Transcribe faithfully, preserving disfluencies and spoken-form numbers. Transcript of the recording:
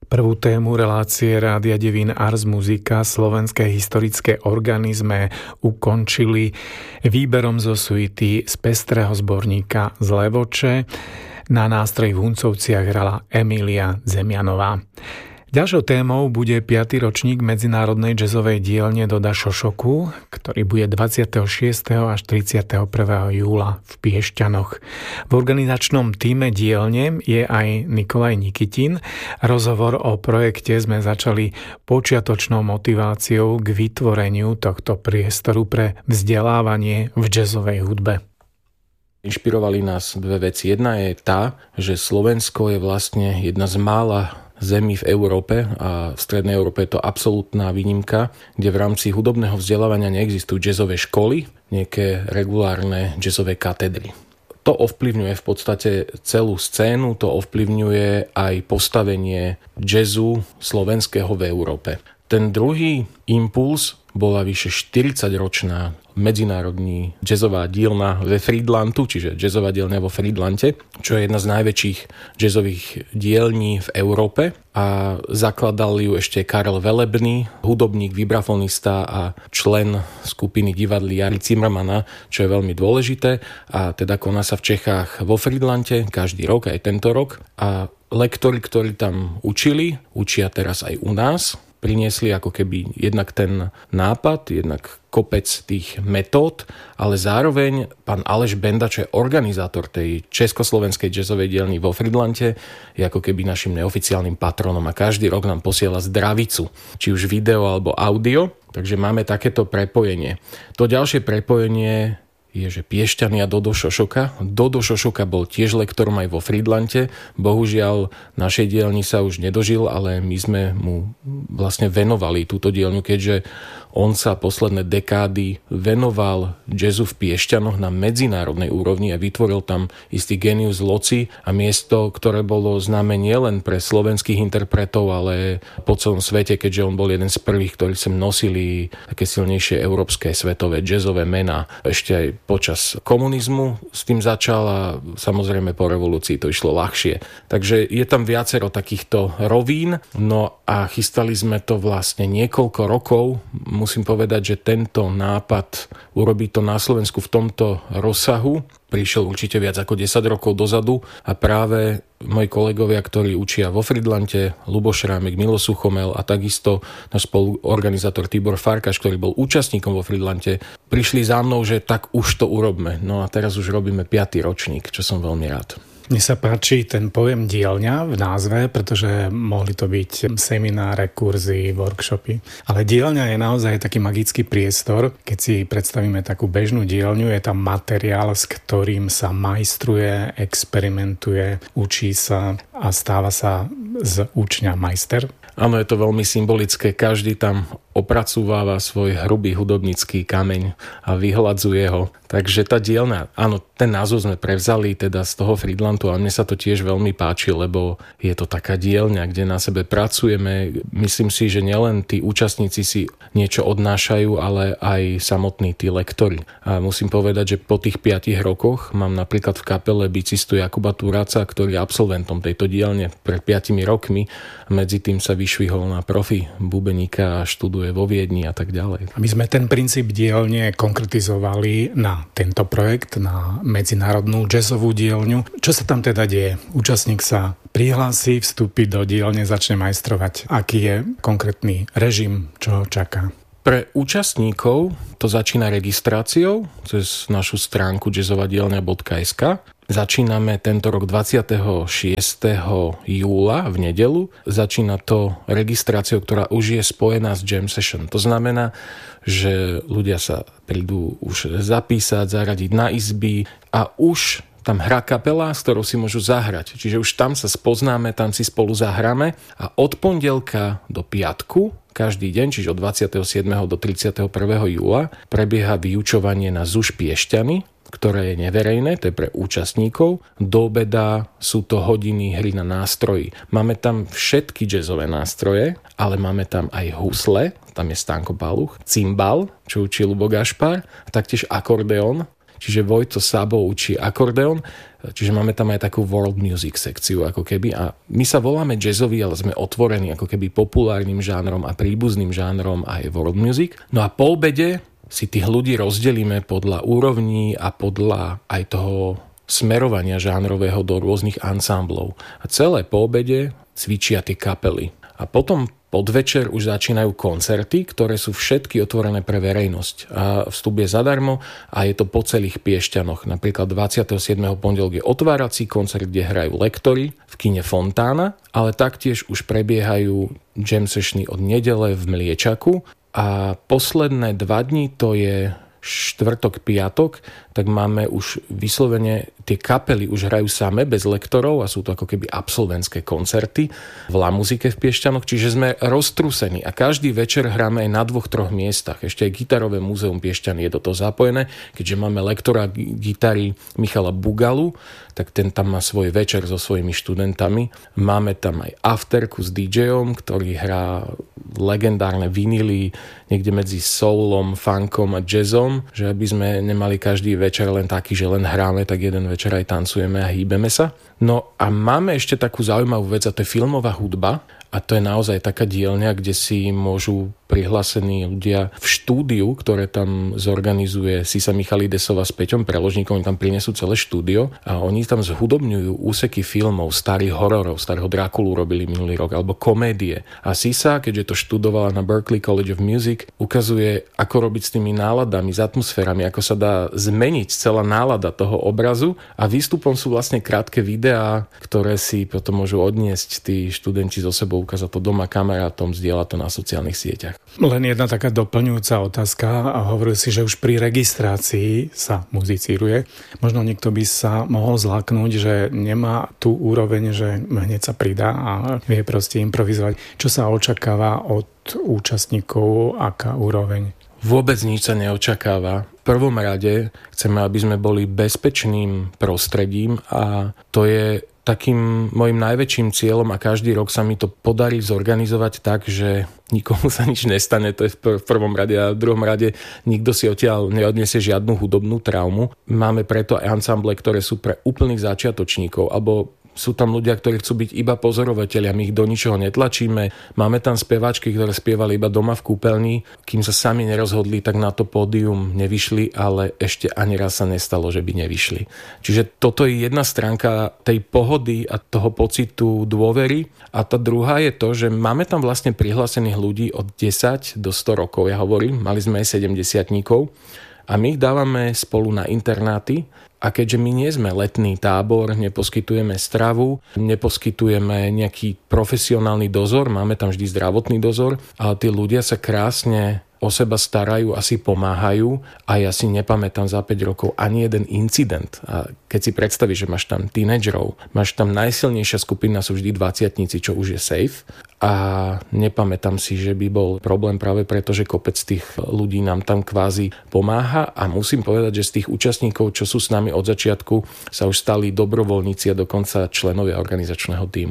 Prvú tému relácie Rádia Devín Ars Musica Slovenské historické orgány sme ukončili výberom zo suity z pestrého zborníka z Levoče. Na nástroji v Huncovciach hrala Emília Zemianová. Ďalšou témou bude piaty ročník Medzinárodnej jazzovej dielne Doda Šošoku, ktorý bude dvadsiateho šiesteho až tridsiateho prvého júla v Piešťanoch. V organizačnom tíme dielne je aj Nikolaj Nikitin. Rozhovor o projekte sme začali počiatočnou motiváciou k vytvoreniu tohto priestoru pre vzdelávanie v jazzovej hudbe. Inšpirovali nás dve veci. Jedna je tá, že Slovensko je vlastne jedna z mála zemí v Európe a v strednej Európe je to absolútna výnimka, kde v rámci hudobného vzdelávania neexistujú jazzové školy, nejaké regulárne jazzové katedry. To ovplyvňuje v podstate celú scénu, to ovplyvňuje aj postavenie jazzu slovenského v Európe. Ten druhý impuls bola vyše štyridsaťročná medzinárodní jazzová dielňa ve Frýdlantu, čiže jazzová dielňa vo Frýdlante, čo je jedna z najväčších jazzových dielní v Európe a zakladal ju ešte Karel Velebný, hudobník, vibrafonista a člen skupiny divadly Jary Zimmermana, čo je veľmi dôležité a teda koná sa v Čechách vo Frýdlante každý rok, aj tento rok a lektori, ktorí tam učili, učia teraz aj u nás. Priniesli ako keby jednak ten nápad, jednak kopec tých metód, ale zároveň pán Aleš Benda, čo je organizátor tej československej jazzovej dielny vo Frýdlante, je ako keby našim neoficiálnym patronom a každý rok nám posiela zdravicu, či už video alebo audio, takže máme takéto prepojenie. To ďalšie prepojenie je, že Piešťany a Dodo Šošoka. Dodo Šošoka bol tiež lektorom aj vo Frýdlante. Bohužiaľ, našej dielni sa už nedožil, ale my sme mu vlastne venovali túto dielňu, keďže on sa posledné dekády venoval jazzu v Piešťanoch na medzinárodnej úrovni a vytvoril tam istý genius loci a miesto, ktoré bolo známe nielen pre slovenských interpretov, ale po celom svete, keďže on bol jeden z prvých, ktorí sem nosili také silnejšie európske svetové jazzové mená. Ešte aj počas komunizmu s tým začal a samozrejme po revolúcii to išlo ľahšie. Takže je tam viacero takýchto rovín, no a chystali sme to vlastne niekoľko rokov. Musím povedať, že tento nápad urobiť to na Slovensku v tomto rozsahu prišiel určite viac ako desať rokov dozadu a práve moji kolegovia, ktorí učia vo Frýdlante, Ľuboš Rámek, Milo Suchomel a takisto náš spoluorganizátor Tibor Farkaš, ktorý bol účastníkom vo Frýdlante, prišli za mnou, že tak už to urobme. No a teraz už robíme piaty ročník, čo som veľmi rád. Mne sa páči ten pojem dielňa v názve, pretože mohli to byť semináre, kurzy, workshopy. Ale dielňa je naozaj taký magický priestor. Keď si predstavíme takú bežnú dielňu, je tam materiál, s ktorým sa majstruje, experimentuje, učí sa a stáva sa z učňa majster. Áno, je to veľmi symbolické. Každý tam opracúváva svoj hrubý hudobnícky kameň a vyhľadzuje ho. Takže tá dielňa, áno, ten názov sme prevzali teda z toho Frýdlantu a mne sa to tiež veľmi páči, lebo je to taká dielňa, kde na sebe pracujeme. Myslím si, že nielen tí účastníci si niečo odnášajú, ale aj samotní tí lektori. A musím povedať, že po tých piatich rokoch mám napríklad v kapele bicistu Jakuba Turáca, ktorý je absolventom tejto dielne pred piatimi rokmi. Medzi tým sa vyšvihol na profi bubeníka a študuje vo Viedni a tak ďalej. My sme ten princíp dielne konkretizovali na tento projekt, na medzinárodnú jazzovú dielňu. Čo sa tam teda deje? Účastník sa prihlási, vstúpi do dielne, začne majstrovať. Aký je konkrétny režim, čo ho čaká? Pre účastníkov to začína registráciou cez našu stránku jazzovadielňa bodka es ká. Začíname tento rok dvadsiateho šiesteho júla v nedeľu. Začína to registráciou, ktorá už je spojená s jam session. To znamená, že ľudia sa prídu už zapísať, zaradiť na izby a už tam hrá kapela, s ktorou si môžu zahrať. Čiže už tam sa spoznáme, tam si spolu zahráme a od pondelka do piatku každý deň, čiže od dvadsiateho siedmeho do tridsiateho prvého júla prebieha vyučovanie na ZUŠ Piešťany, ktoré je neverejné, to je pre účastníkov. Do obeda sú to hodiny hry na nástroji. Máme tam všetky jazzové nástroje, ale máme tam aj husle, tam je Stanko Baluch, cymbal, čo učí Ľubo Gašpar, a taktiež akordeón. čiže Vojto Sabo učí akordeón, čiže máme tam aj takú world music sekciu ako keby a my sa voláme jazzoví, ale sme otvorení ako keby populárnym žánrom a príbuzným žánrom aj world music. No a po obede si tých ľudí rozdelíme podľa úrovní a podľa aj toho smerovania žánrového do rôznych ansámblov. A celé po obede cvičia tie kapely. A potom podvečer už začínajú koncerty, ktoré sú všetky otvorené pre verejnosť. A vstup je zadarmo a je to po celých Piešťanoch. Napríklad dvadsiateho siedmeho pondelok je otvárací koncert, kde hrajú lektori v kine Fontána, ale taktiež už prebiehajú jam sessiony od nedele v Mliečaku. A posledné dva dni, to je štvrtok, piatok, tak máme už vyslovene, tie kapely už hrajú same bez lektorov a sú to ako keby absolventské koncerty v La Muzike v Piešťanoch, čiže sme roztrúsení a každý večer hráme aj na dvoch, troch miestach. Ešte aj Gitarové múzeum Piešťany je do toho zapojené, keďže máme lektora gitary Michala Bugalu, tak ten tam má svoj večer so svojimi študentami. Máme tam aj afterku s DJom, ktorý hrá legendárne vinily niekde medzi soulom, funkom a jazzom, že aby sme nemali každý večer len taký, že len hráme, tak jeden večer aj tancujeme a hýbeme sa. No a máme ešte takú zaujímavú vec a to je filmová hudba a to je naozaj taká dielňa, kde si môžu prihlásení ľudia v štúdiu, ktoré tam zorganizuje Sisa Michalidesová s Peťom Preložníkom, tam prinesú celé štúdio a oni tam zhudobňujú úseky filmov, starých hororov, starého Drakulu robili minulý rok, alebo komédie. A Sisa, keďže to študovala na Berklee College of Music, ukazuje, ako robiť s tými náladami, s atmosférami, ako sa dá zmeniť celá nálada toho obrazu a výstupom sú vlastne krátke videá, ktoré si potom môžu odniesť tí študenti zo sebou, ukázať to doma kamarátom, zdieľať to na sociálnych sieťach. Len jedna taká doplňujúca otázka a hovoril si, že už pri registrácii sa muzicíruje. Možno niekto by sa mohol zláknuť, že nemá tú úroveň, že hneď sa pridá a vie proste improvizovať. Čo sa očakáva od účastníkov, aká úroveň? Vôbec nič sa neočakáva. V prvom rade chceme, aby sme boli bezpečným prostredím a to je takým mojim najväčším cieľom a každý rok sa mi to podarí zorganizovať tak, že nikomu sa nič nestane, to je v prvom rade a v druhom rade nikto si odtiaľ neodniesie žiadnu hudobnú traumu. Máme preto aj ansámble, ktoré sú pre úplných začiatočníkov alebo sú tam ľudia, ktorí chcú byť iba pozorovatelia, my ich do ničoho netlačíme. Máme tam speváčky, ktoré spievali iba doma v kúpeľni, kým sa sami nerozhodli, tak na to pódium nevyšli, ale ešte ani raz sa nestalo, že by nevyšli. Čiže toto je jedna stránka tej pohody a toho pocitu dôvery. A tá druhá je to, že máme tam vlastne prihlásených ľudí od desať do sto rokov, ja hovorím, mali sme aj sedemdesiatníkov a my ich dávame spolu na internáty. A keďže my nie sme letný tábor, neposkytujeme stravu, neposkytujeme nejaký profesionálny dozor, máme tam vždy zdravotný dozor, ale tí ľudia sa krásne o seba starajú a si pomáhajú a ja si nepamätám za päť rokov ani jeden incident. A keď si predstavíš, že máš tam tínedžerov, máš tam najsilnejšia skupina sú vždy dvadsiatnici, čo už je safe a nepamätám si, že by bol problém práve preto, že kopec tých ľudí nám tam kvázi pomáha a musím povedať, že z tých účastníkov, čo sú s nami od začiatku, sa už stali dobrovoľníci a dokonca členovia organizačného tímu.